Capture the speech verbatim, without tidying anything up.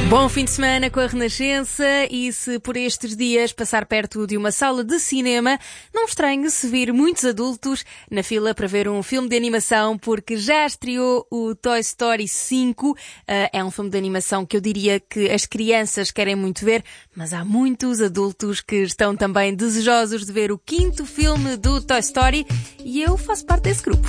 Bom fim de semana com a Renascença e se por estes dias passar perto de uma sala de cinema, não estranhe se vir muitos adultos na fila para ver um filme de animação, porque já estreou o Toy Story cinco. Uh, é um filme de animação que eu diria que as crianças querem muito ver, mas há muitos adultos que estão também desejosos de ver o quinto filme do Toy Story e eu faço parte desse grupo.